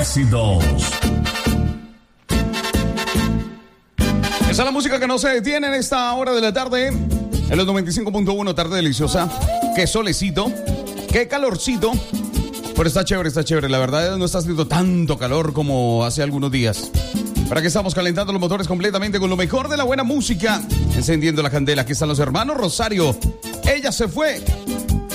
éxitos. Esa es la música que no se detiene en esta hora de la tarde. En los 95.1, tarde deliciosa. Qué solecito, qué calorcito. Pero está chévere. La verdad no está haciendo tanto calor como hace algunos días. Para que estamos calentando los motores completamente con lo mejor de la buena música. Encendiendo la candela. Aquí están los hermanos Rosario. Ella se fue.